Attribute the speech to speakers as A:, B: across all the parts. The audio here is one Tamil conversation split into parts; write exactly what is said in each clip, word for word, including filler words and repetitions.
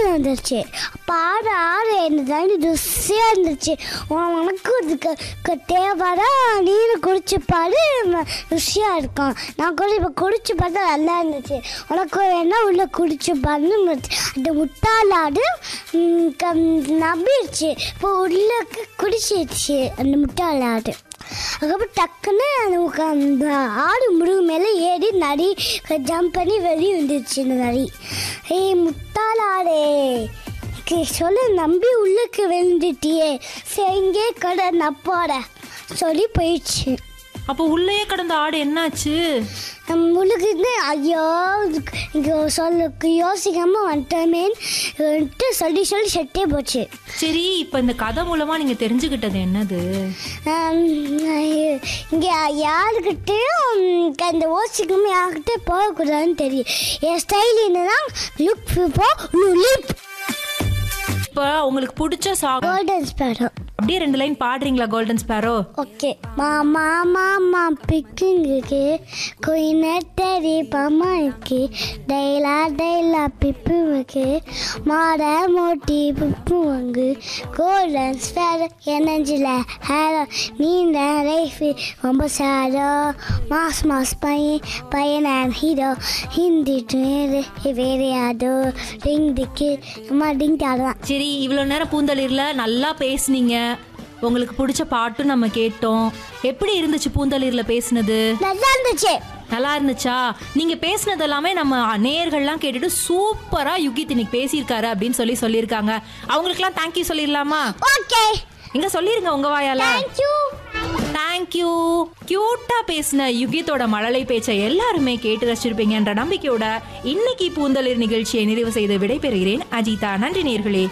A: டக்குன்னு வந்துருச்சு. அப்போ ஆடு ஆடு என்னதான் ருசியாக இருந்துச்சு. உனக்கு இதுக்கு தேவைடா, நீரும் குடிச்சு பாரு, ருசியாக இருக்கும். நான் கூட இப்போ குடிச்சு பார்த்தா நல்லா இருந்துச்சு. உனக்கு வேணா உள்ள குடிச்சு பாருன்னு அந்த முட்டாளாடு நம்பிடுச்சு. இப்போ உள்ள குடிச்சிடுச்சு அந்த முட்டாளாடு. அதுக்கப்புறம் டக்குன்னு அந்த ஆடு முருகு மேலே ஏறி நரி ஜம்ப் பண்ணி வெளியே வந்துடுச்சு. இந்த நரி, ஏய் முட்டாளாடே சொல்ல நம்பி உள்ளுக்கு விழுந்துட்டியே, சரி இங்கே கடை நப்பாட சொல்லி போயிடுச்சு.
B: அப்போ உள்ளே கடந்த ஆடு என்னாச்சு?
A: முழுக்குன்னு ஐயோ இங்கே சொல்ல யோசிக்காம வந்துட்டோமேன்ட்டு சொல்லி சொல்லி செட்டே போச்சு.
B: சரி, இப்போ இந்த கதை மூலமா நீங்க தெரிஞ்சுக்கிட்டது என்னது?
A: இங்கே யாருக்கிட்டையும் அந்த ஓசிக்காம யாருக்கிட்ட போகக்கூடாதுன்னு தெரியும். என் ஸ்டைல் என்னதான் லுக் போ லுலிப்.
B: இப்போ உங்களுக்கு பிடிச்ச சாங்
A: கோல்டன் ஸ்பேரோ.
B: அப்படியே ரெண்டு லைன் பாடுறீங்களா கோல்டன் ஸ்பேரோ?
A: ஓகே. மாமா மாமா பிக்குங்குக்கு कोई नटरी पमाके दैला दैला पिपुके मारा मोटी पिपुंगु கோல்டன் ஸ்பேரோ எனர்ஜில ஹேரோ நீண்ட லைஃபு ரொம்ப சாரோ மாஸ் மாஸ் பையன் பையன் ஹீரோ ஹிந்தி வேறு வேறு யாரோ டிங் டிக்கு அம்மா டிங் தாடுதான்.
B: சரி, இவ்வளோ நேரம் பூந்தளிர்ல நல்லா பேசுனீங்க. உங்களுக்கு பிடிச்ச பாட்டும் நம்ம கேட்டோம். எப்படி இருந்துச்சு பூந்தளிர்ல பேசுனது?
A: நல்லா இருந்துச்சு.
B: நல்லா இருந்துச்சா? நீங்க பேசுனது எல்லாமே நம்ம நேயர்கள்லாம் கேட்டுட்டு சூப்பரா யுகித் இன்னைக்கு பேசியிருக்காரு அப்படின்னு சொல்லி சொல்லியிருக்காங்க. அவங்களுக்குலாம் தேங்க்யூ சொல்லிடலாமா?
A: ஓகே,
B: இங்க சொல்லிருங்க உங்க வாயால.
A: Thank you
B: thank you. கியூட்டா பேசின யுகித்தோட மழலை பேச்சை எல்லாருமே கேட்டு ரசிச்சிருப்பீங்கன்ற நம்பிக்கையோட இன்னைக்கு பூந்தளிர் நிகழ்ச்சியை நிறைவு செய்து விடைபெறுகிறேன் அஜிதா. நன்றி நேயர்களே.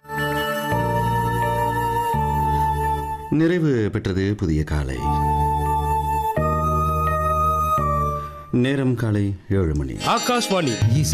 C: நிறைவு பெற்றது புதிய காலை. நேரம் காலை ஏழு மணி.
D: ஆகாஷ்வாணி.